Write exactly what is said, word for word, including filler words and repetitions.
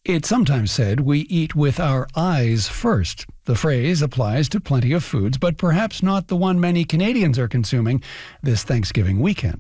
It's sometimes said we eat with our eyes first. The phrase applies to plenty of foods, but perhaps not the one many Canadians are consuming this Thanksgiving weekend.